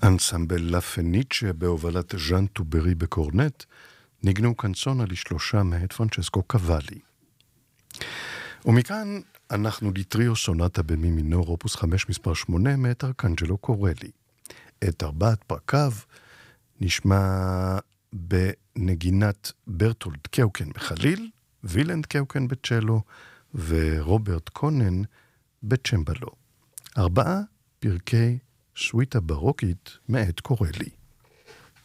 אנסמבל לה פניצ'ה בהובלת ז'אן טוברי בקורנט, ניגנו קנצונה לשלושה מאת פרנצ'סקו קוואלי. ומכאן אנחנו לטריו סונטה במי מינור, אופוס 5 מספר 8 מאת ארקנג'לו קורלי. את ארבעת פרקיו נשמע בנגינת ברטולד קאוקן בחליל, וילנד קאוקן בצ'לו, ורוברט קונן בצ'מבלו. 4 פרקי סוויטה ברוקית מאת קורלי.